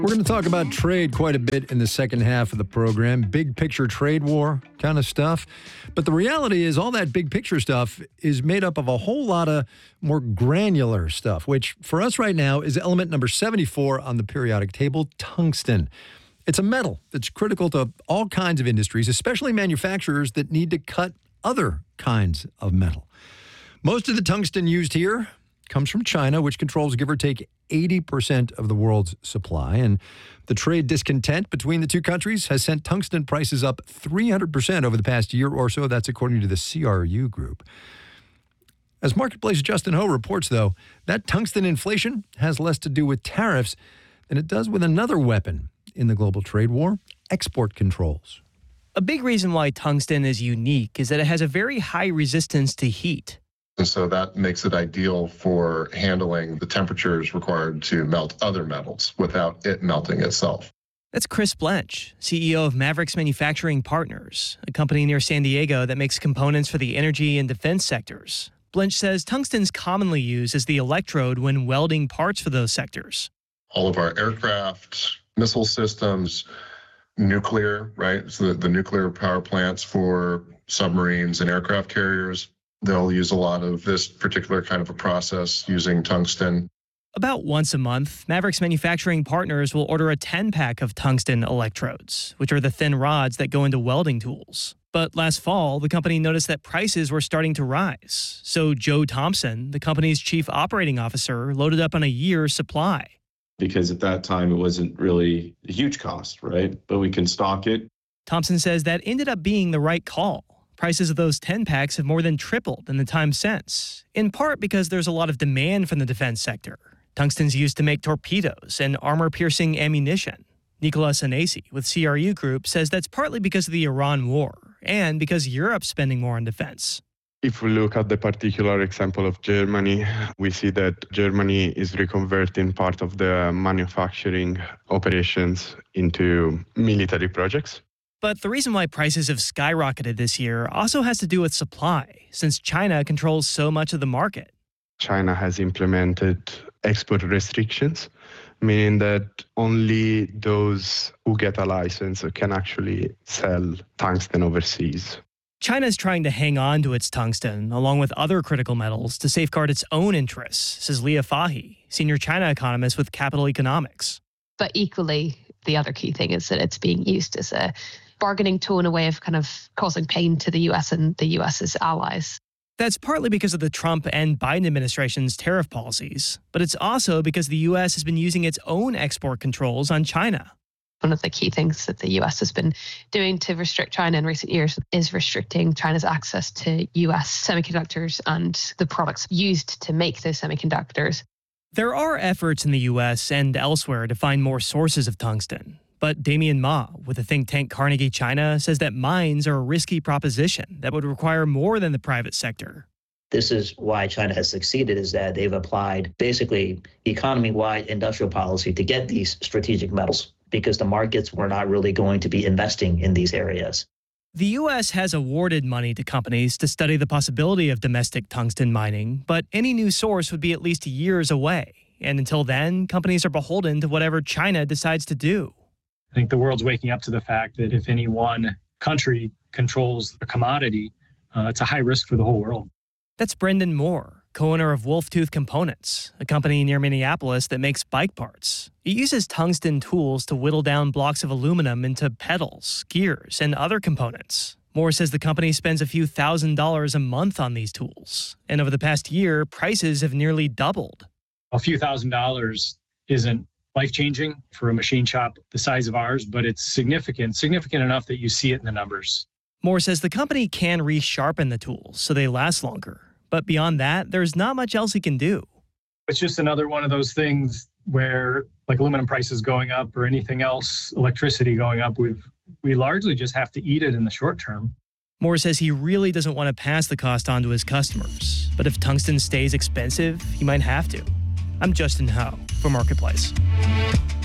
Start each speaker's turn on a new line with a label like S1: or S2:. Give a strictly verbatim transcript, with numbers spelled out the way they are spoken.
S1: We're going to talk about trade quite a bit in the second half of the program. Big picture trade war kind of stuff. But the reality is all that big picture stuff is made up of a whole lot of more granular stuff, which for us right now is element number seventy-four on the periodic table, tungsten. It's a metal that's critical to all kinds of industries, especially manufacturers that need to cut other kinds of metal. Most of the tungsten used here comes from China, which controls give or take eighty percent of the world's supply. And the trade discontent between the two countries has sent tungsten prices up three hundred percent over the past year or so. That's according to the C R U group. As Marketplace Justin Ho reports, though, that tungsten inflation has less to do with tariffs than it does with another weapon in the global trade war, export controls.
S2: A big reason why tungsten is unique is that it has a very high resistance to heat.
S3: And so that makes it ideal for handling the temperatures required to melt other metals without it melting itself.
S2: That's Chris Blench, C E O of Mavericks Manufacturing Partners, a company near San Diego that makes components for the energy and defense sectors. Blench says tungsten's commonly used as the electrode when welding parts for those sectors.
S3: All of our aircraft, missile systems, nuclear, right? So the, the nuclear power plants for submarines and aircraft carriers, they'll use a lot of this particular kind of a process using tungsten.
S2: About once a month, Mavericks Manufacturing Partners will order a ten-pack of tungsten electrodes, which are the thin rods that go into welding tools. But last fall, the company noticed that prices were starting to rise. So Joe Thompson, the company's chief operating officer, loaded up on a year's supply.
S4: Because at that time, it wasn't really a huge cost, right? But we can stock it.
S2: Thompson says that ended up being the right call. Prices of those ten packs have more than tripled in the time since, in part because there's a lot of demand from the defense sector. Tungsten's used to make torpedoes and armor-piercing ammunition. Nicolas Anesi with C R U Group says that's partly because of the Iran war and because Europe's spending more on defense.
S5: If we look at the particular example of Germany, we see that Germany is reconverting part of the manufacturing operations into military projects.
S2: But the reason why prices have skyrocketed this year also has to do with supply, since China controls so much of the market.
S5: China has implemented export restrictions, meaning that only those who get a license can actually sell tungsten overseas.
S2: China is trying to hang on to its tungsten, along with other critical metals, to safeguard its own interests, says Leah Fahy, senior China economist with Capital Economics.
S6: But equally, the other key thing is that it's being used as a bargaining tool in a way of kind of causing pain to the U S and the US's allies.
S2: That's partly because of the Trump and Biden administration's tariff policies, but it's also because the U S has been using its own export controls on China.
S6: One of the key things that the U S has been doing to restrict China in recent years is restricting China's access to U S semiconductors and the products used to make those semiconductors.
S2: There are efforts in the U S and elsewhere to find more sources of tungsten. But Damien Ma, with the think tank Carnegie China, says that mines are a risky proposition that would require more than the private sector.
S7: This is why China has succeeded, is that they've applied basically economy-wide industrial policy to get these strategic metals, because the markets were not really going to be investing in these areas.
S2: The U S has awarded money to companies to study the possibility of domestic tungsten mining, but any new source would be at least years away. And until then, companies are beholden to whatever China decides to do.
S8: I think the world's waking up to the fact that if any one country controls a commodity, uh, it's a high risk for the whole world.
S2: That's Brendan Moore, co-owner of Wolf Tooth Components, a company near Minneapolis that makes bike parts. It uses tungsten tools to whittle down blocks of aluminum into pedals, gears, and other components. Moore says the company spends a few thousand dollars a month on these tools. And over the past year, prices have nearly doubled.
S8: A few thousand dollars isn't life-changing for a machine shop the size of ours, but it's significant, significant enough that you see it in the numbers.
S2: Moore says the company can resharpen the tools so they last longer. But beyond that, there's not much else he can do.
S8: It's just another one of those things where, like aluminum prices going up or anything else, electricity going up, we've, we largely just have to eat it in the short term.
S2: Moore says he really doesn't want to pass the cost on to his customers. But if tungsten stays expensive, he might have to. I'm Justin Ho for Marketplace.